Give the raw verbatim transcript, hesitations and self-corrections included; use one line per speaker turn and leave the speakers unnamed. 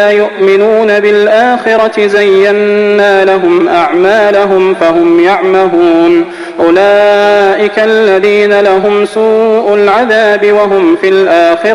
لا يؤمنون بالآخرة زينا لهم أعمالهم فهم يعمهون أولئك الذين لهم سوء العذاب وهم في الآخرة